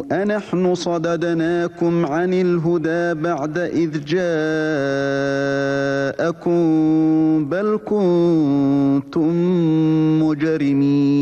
أنحن صددناكم عن الهدى بعد إذ جاءكم بل كنتم مجرمين